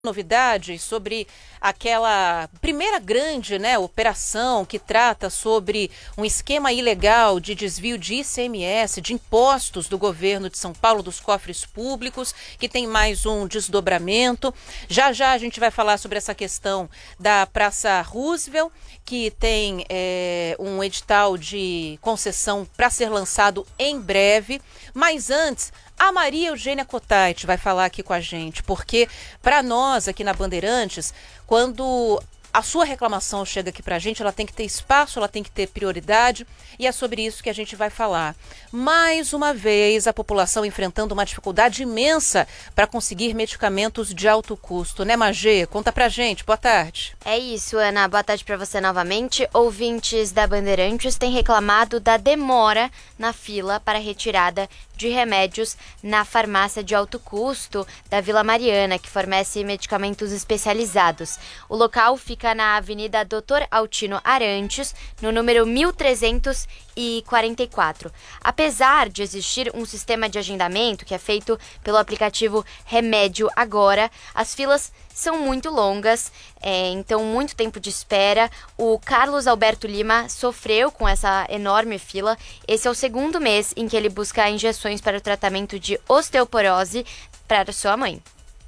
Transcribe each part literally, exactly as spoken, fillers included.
Novidades sobre aquela primeira grande, né, operação que trata sobre um esquema ilegal de desvio de I C M S, de impostos do governo de São Paulo, dos cofres públicos, que tem mais um desdobramento. Já já a gente vai falar sobre essa questão da Praça Roosevelt, que tem é, um edital de concessão para ser lançado em breve. Mas antes, a Maria Eugênia Cottait vai falar aqui com a gente, porque para nós aqui na Bandeirantes, quando a sua reclamação chega aqui para a gente, ela tem que ter espaço, ela tem que ter prioridade, e é sobre isso que a gente vai falar. Mais uma vez, a população enfrentando uma dificuldade imensa para conseguir medicamentos de alto custo, né, Magê? Conta pra gente, boa tarde. É isso, Ana, boa tarde para você novamente. Ouvintes da Bandeirantes têm reclamado da demora na fila para retirada de remédios na farmácia de alto custo da Vila Mariana, que fornece medicamentos especializados. O local fica na Avenida doutor Altino Arantes, no número mil trezentos e quarenta e quatro. Apesar de existir um sistema de agendamento que é feito pelo aplicativo Remédio Agora, as filas são muito longas, é, então muito tempo de espera. O Carlos Alberto Lima sofreu com essa enorme fila. Esse é o segundo mês em que ele busca injeções para o tratamento de osteoporose para sua mãe.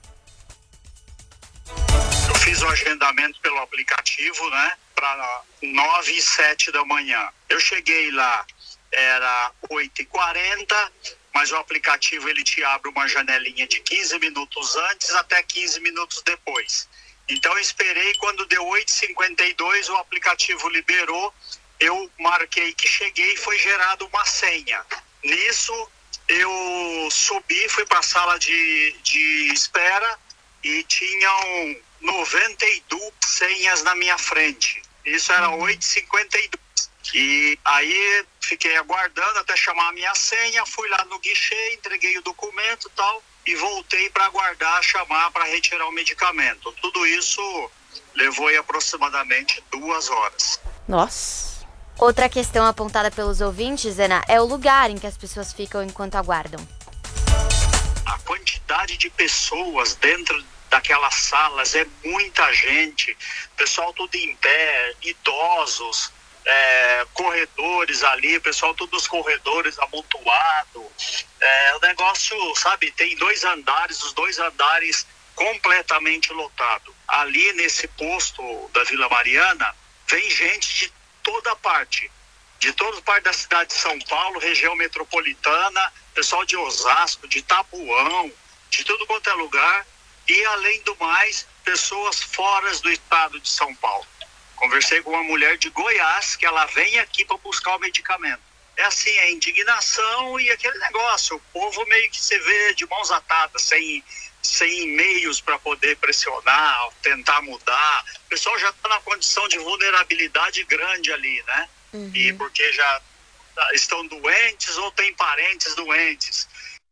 Eu fiz o agendamento pelo aplicativo, né, para nove e sete da manhã. Eu cheguei lá, era oito e quarenta, mas o aplicativo ele te abre uma janelinha de quinze minutos antes até quinze minutos depois. Então eu esperei, quando deu oito e cinquenta e dois, o aplicativo liberou, eu marquei que cheguei e foi gerada uma senha. Nisso eu subi, fui para a sala de, de espera e tinham noventa e duas senhas na minha frente. Isso era oito e cinquenta e dois. E aí fiquei aguardando até chamar a minha senha, fui lá no guichê, entreguei o documento e tal, e voltei para aguardar, chamar para retirar o medicamento. Tudo isso levou aí aproximadamente duas horas. Nossa! Outra questão apontada pelos ouvintes, Ana, é o lugar em que as pessoas ficam enquanto aguardam. A quantidade de pessoas dentro daquelas salas é muita gente, pessoal tudo em pé, idosos, é, corredores ali, pessoal tudo nos corredores amontoado. É, o negócio, sabe, tem dois andares, os dois andares completamente lotado. Ali nesse posto da Vila Mariana, vem gente de toda parte, de toda parte da cidade de São Paulo, região metropolitana, pessoal de Osasco, de Tabuão, de tudo quanto é lugar. E, além do mais, pessoas fora do estado de São Paulo. Conversei com uma mulher de Goiás, que ela vem aqui para buscar o medicamento. É assim, é indignação e aquele negócio. O povo meio que se vê de mãos atadas, sem, sem meios para poder pressionar, tentar mudar. O pessoal já está na condição de vulnerabilidade grande ali, né? Uhum. E porque já estão doentes ou têm parentes doentes.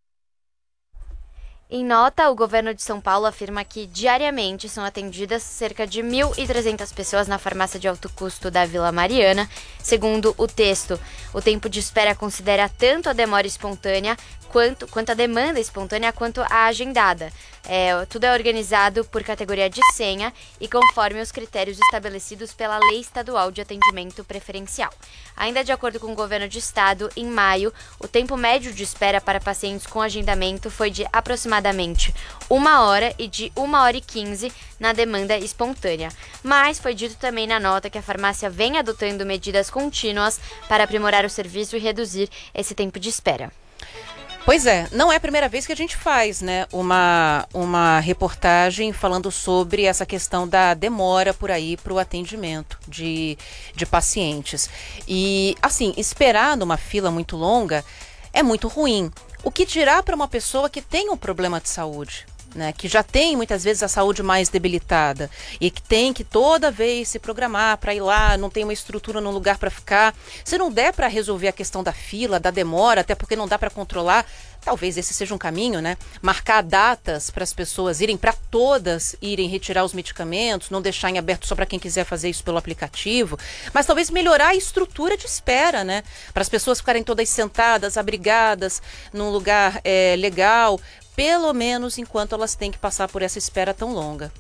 Em nota, o governo de São Paulo afirma que diariamente são atendidas cerca de mil e trezentas pessoas na farmácia de alto custo da Vila Mariana. Segundo o texto, o tempo de espera considera tanto a demora espontânea quanto, quanto a demanda espontânea quanto a agendada. É, tudo é organizado por categoria de senha e conforme os critérios estabelecidos pela Lei Estadual de Atendimento Preferencial. Ainda de acordo com o governo de estado, em maio, o tempo médio de espera para pacientes com agendamento foi de aproximadamente uma hora e de uma hora e quinze na demanda espontânea. Mas foi dito também na nota que a farmácia vem adotando medidas contínuas para aprimorar o serviço e reduzir esse tempo de espera. Pois é, não é a primeira vez que a gente faz, né, uma, uma reportagem falando sobre essa questão da demora por aí para o atendimento de, de pacientes. E, assim, esperar numa fila muito longa é muito ruim. O que dirá para uma pessoa que tem um problema de saúde? Né, que já tem muitas vezes a saúde mais debilitada e que tem que toda vez se programar para ir lá, não tem uma estrutura num lugar para ficar. Se não der para resolver a questão da fila, da demora, até porque não dá para controlar, talvez esse seja um caminho, né? Marcar datas para as pessoas irem, para todas irem retirar os medicamentos, não deixar em aberto só para quem quiser fazer isso pelo aplicativo, mas talvez melhorar a estrutura de espera, né? Para as pessoas ficarem todas sentadas, abrigadas, num lugar é, legal, pelo menos enquanto elas têm que passar por essa espera tão longa.